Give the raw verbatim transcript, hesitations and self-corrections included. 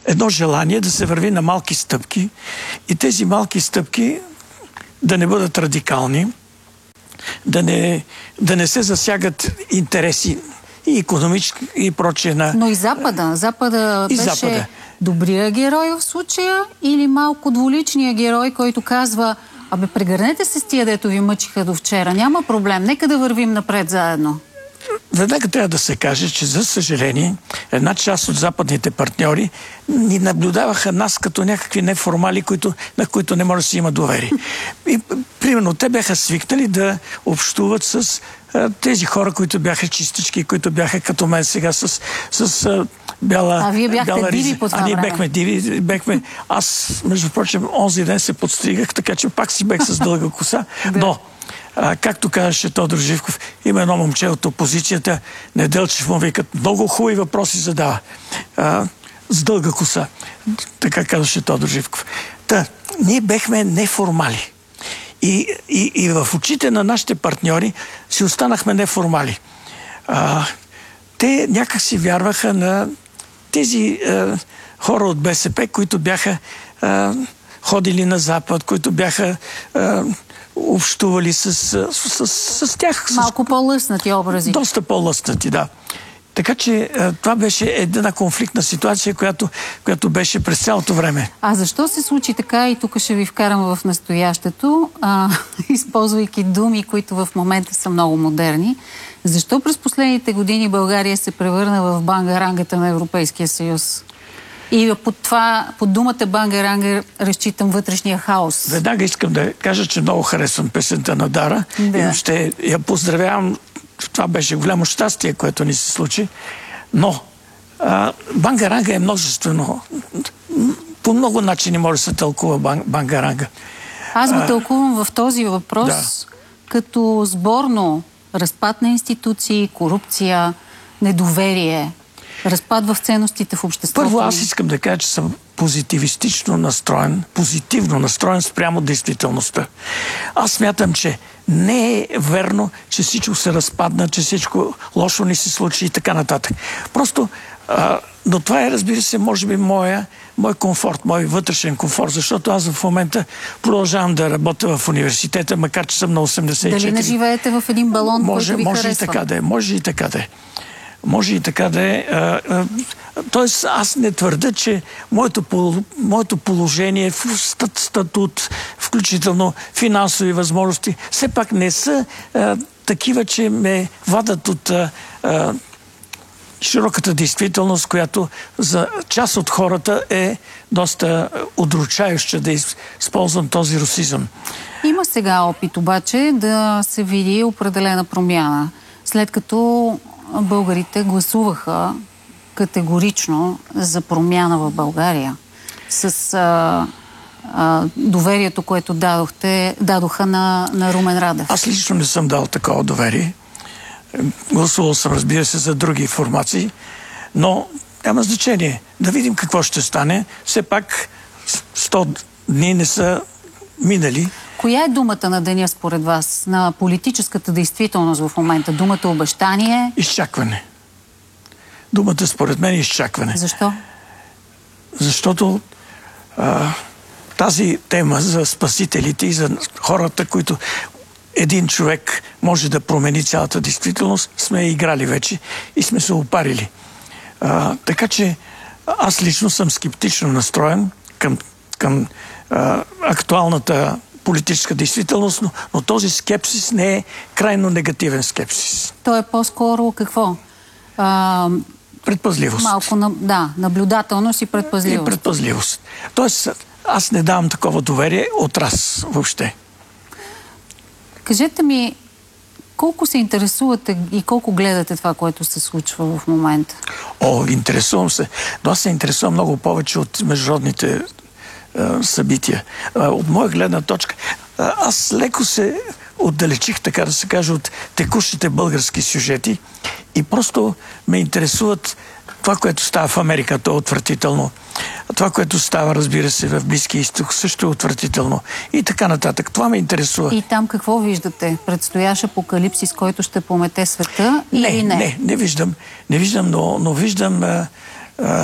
едно желание да се върви на малки стъпки и тези малки стъпки да не бъдат радикални, да не, да не се засягат интереси и икономически и прочее на... Но и Запада. Запада и беше Запада. Добрия герой в случая или малко двуличния герой, който казва: абе, прегърнете се с тия, дето ви мъчиха до вчера. Няма проблем. Нека да вървим напред заедно. Веднага трябва да се каже, че за съжаление една част от западните партньори ни наблюдаваха нас като някакви неформали, които, на които не може да си има доверие. И, примерно, те бяха свикнали да общуват с а, тези хора, които бяха чистички, които бяха като мен сега с, с а, бяла А вие бяхте бяла диви риза. по това А ние време. бяхме диви. Бяхме... Аз, между прочим, онзи ден се подстригах, така че пак си бех с дълга коса. Но А, както казаше Тодор Живков, има едно момче от опозицията, Неделчев му викат, много хубави въпроси задава. А, с дълга коса. Така казаше Тодор Живков. Та, ние бехме неформали. И, и, и в очите на нашите партньори си останахме неформали. А, те някак си вярваха на тези а, хора от БСП, които бяха а, ходили на Запад, които бяха а, общували с, с, с, с, с тях. Малко по-лъснати образи. Доста по-лъснати, да. Така че това беше една конфликтна ситуация, която, която беше през цялото време. А защо се случи така, и тук ще ви вкарам в настоящето, а, използвайки думи, които в момента са много модерни, защо през последните години България се превърна в бангарангата на Европейския съюз? И под това, под думата бангаранга разчитам вътрешния хаос. Веднага искам да кажа, че много харесвам песента на Дара. Да. И ще я поздравявам. Това беше голямо щастие, което ни се случи. Но а, бангаранга е множествено. По много начини може да се тълкува бан, бангаранга. Аз го тълкувам в този въпрос да. като сборно разпад на институции, корупция, недоверие, разпад в ценностите в обществото. Първо, аз искам да кажа, че съм позитивистично настроен, позитивно настроен спрямо действителността. Аз смятам, че не е верно, че всичко се разпадна, че всичко лошо ни се случи и така нататък. Просто, а, но това е, разбира се, може би моя, мой комфорт, мой вътрешен комфорт, защото аз в момента продължавам да работя в университета, макар че съм на осемдесет и четири. Дали не живеете в един балон, може, който ви може харесва? И така да е, може и така да е. Може и така да е. Тоест, аз не твърда, че моето, моето положение, статут, включително финансови възможности, все пак не са а, такива, че ме вадат от а, а, широката действителност, която за част от хората е доста удручающа, да използвам този русизъм. Има сега опит обаче да се види определена промяна. След като българите гласуваха категорично за промяна в България с а, а, доверието, което дадохте, дадоха на, на Румен Радев. Аз лично не съм дал такова доверие. Гласувал съм, разбира се, за други формации, но няма значение. Да видим какво ще стане. Все пак сто дни не са минали. Коя е думата на деня според вас, на политическата действителност в момента? Думата обещание? Изчакване. Думата според мен е изчакване. Защо? Защото а, тази тема за спасителите и за хората, които един човек може да промени цялата действителност, сме играли вече и сме се опарили. А, така че аз лично съм скептично настроен към, към а, актуалната политическа действителност, но, но този скепсис не е крайно негативен скепсис. То е по-скоро какво? А, предпазливост. Малко, на, да, наблюдателност и предпазливост. И предпазливост. Тоест, аз не давам такова доверие от раз въобще. Кажете ми, колко се интересувате и колко гледате това, което се случва в момента? О, интересувам се. Но аз се интересувам много повече от международните събития. От моя гледна точка, аз леко се отдалечих, така да се каже, от текущите български сюжети и просто ме интересуват това, което става в Америка, то е отвратително. Това, което става, разбира се, в Близкия изток, също е отвратително. И така нататък. Това ме интересува. И там какво виждате? Предстоящ апокалипсис, който ще помете света не, или не? Не, не виждам. Не виждам, но, но виждам... А, а,